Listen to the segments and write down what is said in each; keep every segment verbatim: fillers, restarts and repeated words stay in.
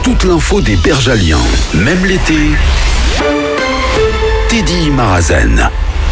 toute l'info des Bergaliens, même l'été. Teddy Marazen.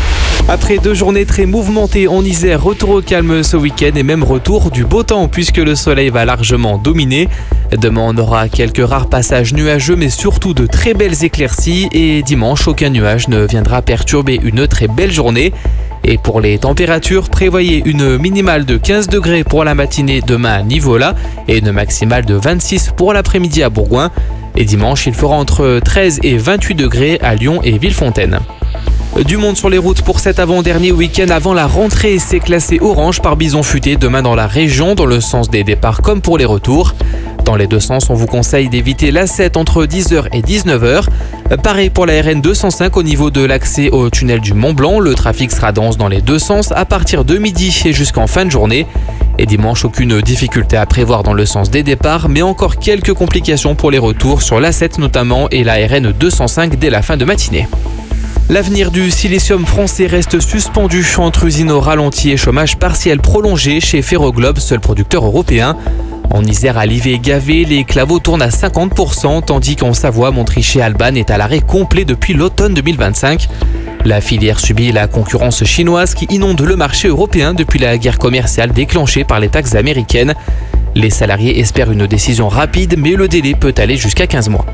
Après deux journées très mouvementées en Isère, retour au calme ce week-end et même retour du beau temps puisque le soleil va largement dominer. Demain, on aura quelques rares passages nuageux mais surtout de très belles éclaircies et dimanche, aucun nuage ne viendra perturber une très belle journée. Et pour les températures, prévoyez une minimale de quinze degrés pour la matinée demain à Nivola et une maximale de vingt-six pour l'après-midi à Bourgoin. Et dimanche, il fera entre treize et vingt-huit degrés à Lyon et Villefontaine. Du monde sur les routes pour cet avant-dernier week-end avant la rentrée. C'est classé orange par bison futé demain dans la région, dans le sens des départs comme pour les retours. Dans les deux sens, on vous conseille d'éviter l'A sept entre dix heures et dix-neuf heures. Pareil pour la R N deux cent cinq au niveau de l'accès au tunnel du Mont Blanc. Le trafic sera dense dans les deux sens à partir de midi et jusqu'en fin de journée. Et dimanche, aucune difficulté à prévoir dans le sens des départs, mais encore quelques complications pour les retours sur l'A sept notamment et la R N deux cent cinq dès la fin de matinée. L'avenir du silicium français reste suspendu entre usines au ralenti et chômage partiel prolongé chez Ferroglobe, seul producteur européen. En Isère, à Livet et Gavé, les claveaux tournent à cinquante pour cent, tandis qu'en Savoie, Montrichet et Albanne est à l'arrêt complet depuis l'automne deux mille vingt-cinq. La filière subit la concurrence chinoise qui inonde le marché européen depuis la guerre commerciale déclenchée par les taxes américaines. Les salariés espèrent une décision rapide, mais le délai peut aller jusqu'à quinze mois.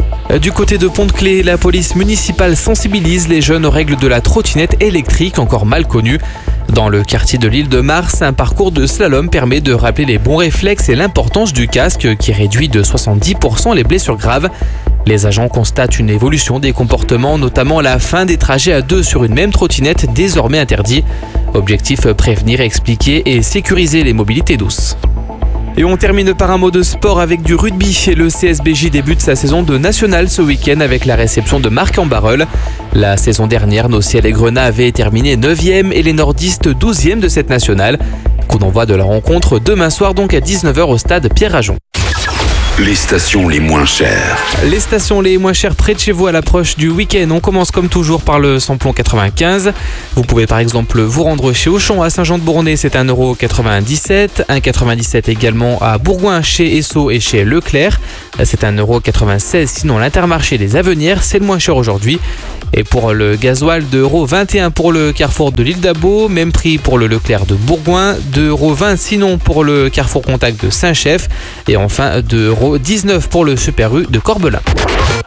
Du côté de Pont-de-Claix, la police municipale sensibilise les jeunes aux règles de la trottinette électrique, encore mal connue. Dans le quartier de l'Île de Mars, un parcours de slalom permet de rappeler les bons réflexes et l'importance du casque qui réduit de soixante-dix pour cent les blessures graves. Les agents constatent une évolution des comportements, notamment la fin des trajets à deux sur une même trottinette désormais interdit. Objectif, prévenir, expliquer et sécuriser les mobilités douces. Et on termine par un mot de sport avec du rugby. Et le C S B J débute sa saison de nationale ce week-end avec la réception de Marc en Barœul. La saison dernière, nos Ciel et Grenat avaient terminé neuvième et les nordistes douzième de cette nationale. Coup d'envoi de la rencontre demain soir donc à dix-neuf heures au stade Pierre-Rajon. Les stations les moins chères. Les stations les moins chères près de chez vous à l'approche du week-end. On commence comme toujours par le samplon quatre-vingt-quinze. Vous pouvez par exemple vous rendre chez Auchan à Saint-Jean-de-Bournay, c'est un euro quatre-vingt-dix-sept. un euro quatre-vingt-dix-sept également à Bourgoin chez Esso et chez Leclerc. C'est un euro quatre-vingt-seize. Sinon l'Intermarché des Avenières, c'est le moins cher aujourd'hui. Et pour le gasoil, deux euros vingt et un pour le Carrefour de l'Île d'Abo, même prix pour le Leclerc de Bourgoin, deux euros vingt sinon pour le Carrefour Contact de Saint-Chef et enfin deux euros dix-neuf pour le Super U de Corbelin.